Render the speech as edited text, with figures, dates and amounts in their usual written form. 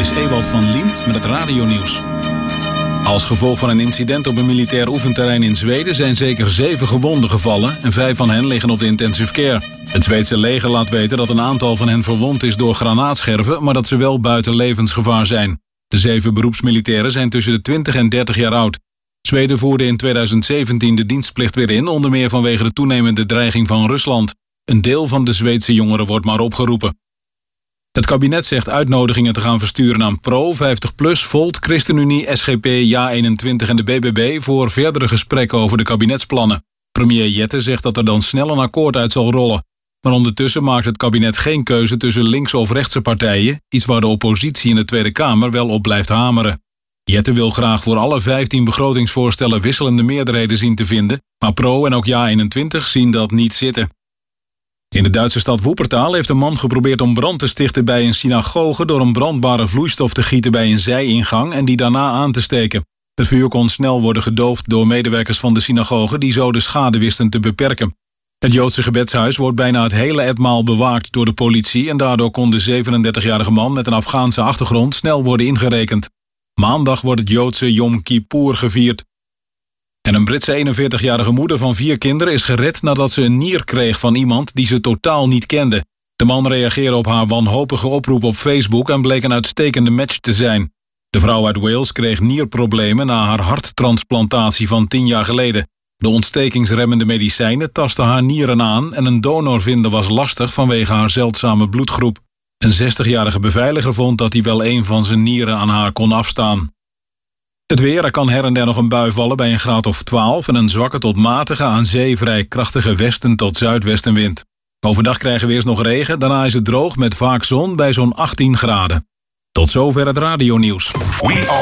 is Ewald van Liemt met het radionieuws. Als gevolg van een incident op een militair oefenterrein in Zweden zijn zeker 7 gewonden gevallen en 5 van hen liggen op de intensive care. Het Zweedse leger laat weten dat een aantal van hen verwond is door granaatscherven, maar dat ze wel buiten levensgevaar zijn. De 7 beroepsmilitairen zijn tussen de 20 en 30 jaar oud. Zweden voerde in 2017 de dienstplicht weer in, onder meer vanwege de toenemende dreiging van Rusland. Een deel van de Zweedse jongeren wordt maar opgeroepen. Het kabinet zegt uitnodigingen te gaan versturen aan Pro, 50PLUS, Volt, ChristenUnie, SGP, JA21 en de BBB voor verdere gesprekken over de kabinetsplannen. Premier Jette zegt dat er dan snel een akkoord uit zal rollen. Maar ondertussen maakt het kabinet geen keuze tussen linkse of rechtse partijen, iets waar de oppositie in de Tweede Kamer wel op blijft hameren. Jette wil graag voor alle 15 begrotingsvoorstellen wisselende meerderheden zien te vinden, maar Pro en ook JA21 zien dat niet zitten. In de Duitse stad Wuppertal heeft een man geprobeerd om brand te stichten bij een synagoge door een brandbare vloeistof te gieten bij een zijingang en die daarna aan te steken. Het vuur kon snel worden gedoofd door medewerkers van de synagoge die zo de schade wisten te beperken. Het Joodse gebedshuis wordt bijna het hele etmaal bewaakt door de politie en daardoor kon de 37-jarige man met een Afghaanse achtergrond snel worden ingerekend. Maandag wordt het Joodse Yom Kippur gevierd. En een Britse 41-jarige moeder van 4 kinderen is gered nadat ze een nier kreeg van iemand die ze totaal niet kende. De man reageerde op haar wanhopige oproep op Facebook en bleek een uitstekende match te zijn. De vrouw uit Wales kreeg nierproblemen na haar harttransplantatie van 10 jaar geleden. De ontstekingsremmende medicijnen tasten haar nieren aan en een donor vinden was lastig vanwege haar zeldzame bloedgroep. Een 60-jarige beveiliger vond dat hij wel een van zijn nieren aan haar kon afstaan. Het weer, er kan her en der nog een bui vallen bij een graad of 12... en een zwakke tot matige, aan zee vrij krachtige westen tot zuidwestenwind. Overdag krijgen we eerst nog regen, daarna is het droog met vaak zon bij zo'n 18 graden. Tot zover het radionieuws. We are